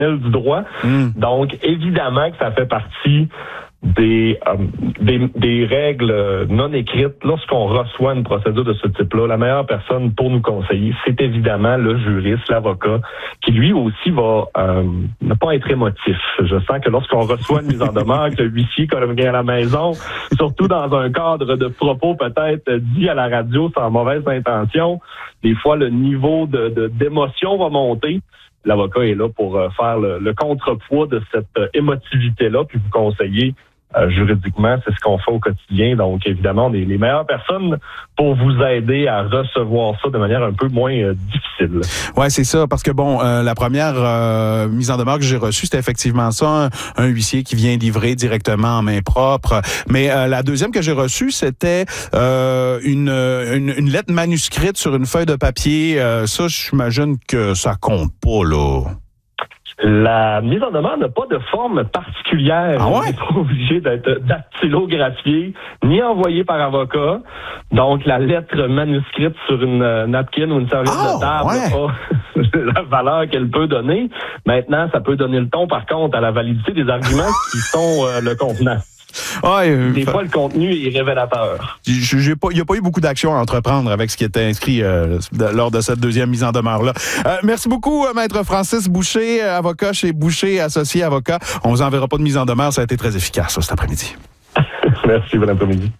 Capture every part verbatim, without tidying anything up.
du droit. Mm. Donc, évidemment que ça fait partie Des, euh, des, des règles non écrites. Lorsqu'on reçoit une procédure de ce type-là, la meilleure personne pour nous conseiller, c'est évidemment le juriste, l'avocat, qui lui aussi va euh, ne pas être émotif. Je sens que lorsqu'on reçoit une mise en demeure, que le huissier quand il vient à la maison, surtout dans un cadre de propos peut-être dit à la radio sans mauvaise intention, des fois le niveau de, de d'émotion va monter. L'avocat est là pour faire le, le contrepoids de cette émotivité-là, puis vous conseiller Euh, juridiquement, c'est ce qu'on fait au quotidien. Donc, évidemment, on est les meilleures personnes pour vous aider à recevoir ça de manière un peu moins euh, difficile. Ouais, c'est ça. Parce que, bon, euh, la première euh, mise en demeure que j'ai reçue, c'était effectivement ça, un, un huissier qui vient livrer directement en main propre. Mais euh, la deuxième que j'ai reçue, c'était euh, une, une, une lettre manuscrite sur une feuille de papier. Euh, ça, j'imagine que ça compte pas, là. La mise en demeure n'a pas de forme particulière. Ah ouais? On n'est pas obligé d'être dactylographié ni envoyé par avocat. Donc, la lettre manuscrite sur une napkin ou une serviette oh, de table ouais. a la valeur qu'elle peut donner. Maintenant, ça peut donner le ton, par contre, à la validité des arguments qui sont euh, le contenant. Ah, euh, Des fois, le contenu est révélateur. J'ai pas, il n'y a pas eu beaucoup d'actions à entreprendre avec ce qui était inscrit euh, de, lors de cette deuxième mise en demeure-là. Euh, merci beaucoup, euh, Maître Francis Boucher, avocat chez Boucher Associés Avocats. On vous enverra pas de mise en demeure. Ça a été très efficace, ça, cet après-midi. Merci, bon après-midi.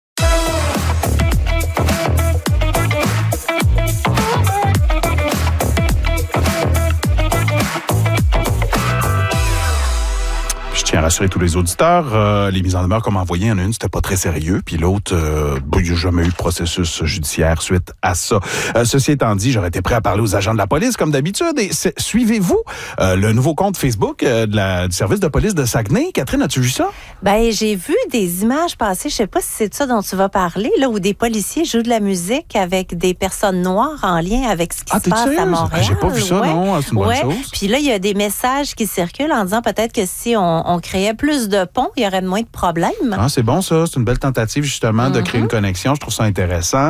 Je tiens à rassurer tous les auditeurs, euh, les mises en demeure qu'on m'a envoyées, il y en a une, c'était pas très sérieux, puis l'autre, euh, il n'y a jamais eu de processus judiciaire suite à ça. Euh, ceci étant dit, j'aurais été prêt à parler aux agents de la police, comme d'habitude. Et suivez-vous euh, le nouveau compte Facebook euh, de la, du service de police de Saguenay? Catherine, as-tu vu ça? Ben, j'ai vu des images passer, je sais pas si c'est de ça dont tu vas parler, là, où des policiers jouent de la musique avec des personnes noires en lien avec ce qui ah, se passe sérieuse? à Montréal. Ah, j'ai pas vu ça, ouais. non, c'est une bonne ouais. chose. Puis là, il y a des messages qui circulent en disant peut-être que si on, on créait plus de ponts, il y aurait moins de problèmes. Ah, c'est bon, ça. C'est une belle tentative, justement, mm-hmm. de créer une connexion. Je trouve ça intéressant.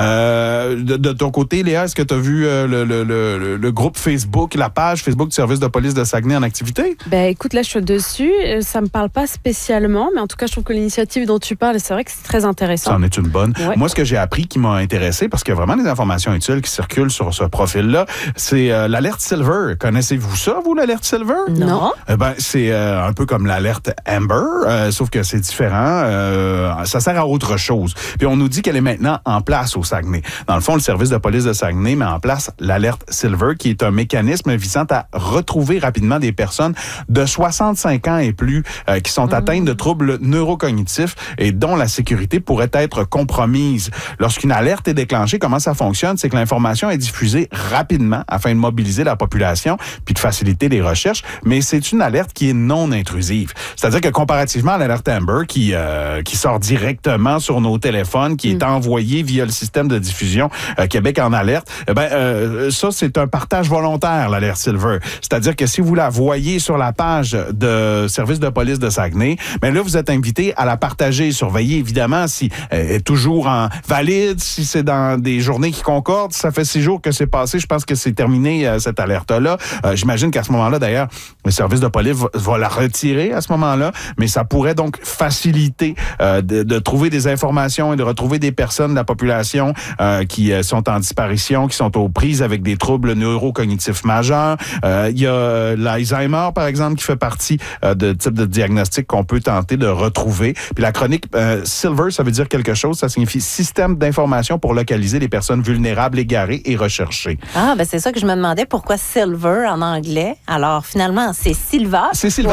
Euh, de, de ton côté, Léa, est-ce que tu as vu euh, le, le, le, le groupe Facebook, la page Facebook du service de police de Saguenay en activité? Ben, écoute, là, je suis dessus. Ça me parle pas spécialement, mais en tout cas, je trouve que l'initiative dont tu parles, c'est vrai que c'est très intéressant. Ça en est une bonne. Ouais. Moi, ce que j'ai appris qui m'a intéressé, parce qu'il y a vraiment des informations utiles qui circulent sur ce profil-là, c'est euh, l'alerte Silver. Connaissez-vous ça, vous, l'alerte Silver? Non. Eh ben, c'est euh, un peu comme l'alerte Amber, euh, sauf que c'est différent. Euh, ça sert à autre chose. Puis on nous dit qu'elle est maintenant en place au Saguenay. Dans le fond, le service de police de Saguenay met en place l'alerte Silver, qui est un mécanisme visant à retrouver rapidement des personnes de soixante-cinq ans et plus euh, qui sont mmh. atteintes de troubles neurocognitifs et dont la sécurité pourrait être compromise. Lorsqu'une alerte est déclenchée, comment ça fonctionne? C'est que l'information est diffusée rapidement afin de mobiliser la population puis de faciliter les recherches, mais c'est une alerte qui est non intrusive. C'est-à-dire que comparativement à l'alerte Amber qui euh, qui sort directement sur nos téléphones, qui mmh. est envoyée via le système de diffusion euh, Québec en alerte, eh ben euh, ça c'est un partage volontaire, l'alerte Silver. C'est-à-dire que si vous la voyez sur la page de service de police de Saguenay, ben là vous êtes invité à la partager, surveiller évidemment si elle est toujours en valide, si c'est dans des journées qui concordent. Ça fait six jours que c'est passé, je pense que c'est terminé euh, cette alerte-là. Euh, j'imagine qu'à ce moment-là, d'ailleurs, le service de police va, va la retirer à ce moment-là, mais ça pourrait donc faciliter euh, de, de trouver des informations et de retrouver des personnes de la population euh, qui euh, sont en disparition, qui sont aux prises avec des troubles neurocognitifs majeurs. Euh, il y a l'Alzheimer, par exemple, qui fait partie euh, de type de diagnostic qu'on peut tenter de retrouver. Puis la chronique euh, Silver, ça veut dire quelque chose, ça signifie système d'information pour localiser les personnes vulnérables, égarées et recherchées. Ah, ben c'est ça que je me demandais, pourquoi Silver en anglais? Alors, finalement, c'est Silver. C'est Silver.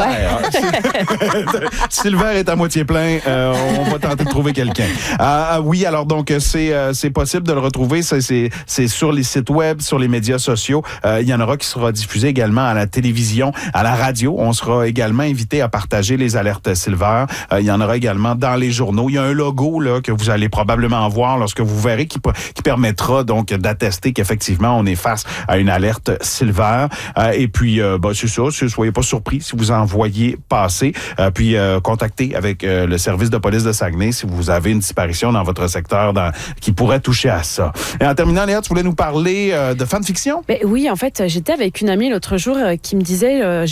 Ouais. Silver est à moitié plein. Euh, on va tenter de trouver quelqu'un. Euh, oui, alors donc, c'est euh, c'est possible de le retrouver. C'est, c'est, c'est sur les sites web, sur les médias sociaux. Euh, il y en aura qui sera diffusé également à la télévision, à la radio. On sera également invité à partager les alertes Silver. Euh, il y en aura également dans les journaux. Il y a un logo là que vous allez probablement voir lorsque vous verrez qui, qui permettra donc d'attester qu'effectivement on est face à une alerte Silver. Euh, et puis, euh, bah, c'est ça. Ne soyez pas surpris si vous en voyez passer. Euh, puis, euh, contactez avec euh, le service de police de Saguenay si vous avez une disparition dans votre secteur dans, qui pourrait toucher à ça. Et en terminant, Léa, tu voulais nous parler euh, de fanfiction? Ben oui, en fait, j'étais avec une amie l'autre jour euh, qui me disait... Euh,